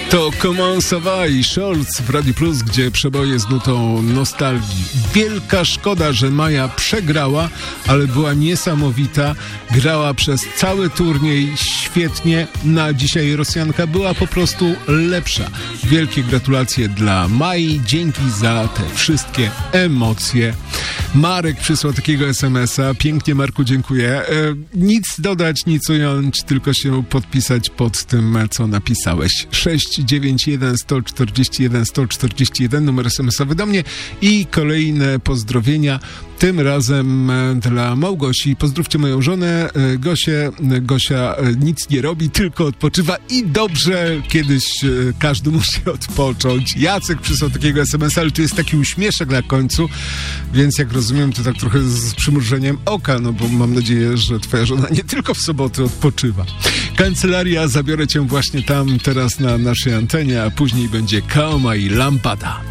To Comment ça va i Scholz w Radio Plus, gdzie przeboje z nutą nostalgii. Wielka szkoda, że Maja przegrała, ale była niesamowita. Grała przez cały turniej świetnie. Na dzisiaj Rosjanka była po prostu lepsza. Wielkie gratulacje dla Mai. Dzięki za te wszystkie emocje. Marek przysłał takiego SMS-a. Pięknie, Marku, dziękuję. Nic dodać, nic ująć, tylko się podpisać pod tym, co napisałeś. 691 141 141, numer SMS-owy do mnie i kolejne pozdrowienia. Tym razem dla Małgosi. Pozdrówcie moją żonę, Gosię. Gosia nic nie robi, tylko odpoczywa i dobrze, kiedyś każdy musi odpocząć. Jacek przysłał takiego SMS-a, ale tu jest taki uśmieszek na końcu, więc jak rozumiem, to tak trochę z przymrużeniem oka, no bo mam nadzieję, że twoja żona nie tylko w soboty odpoczywa. Kancelaria, zabiorę cię właśnie tam teraz na naszej antenie, a później będzie Kaoma i Lampada.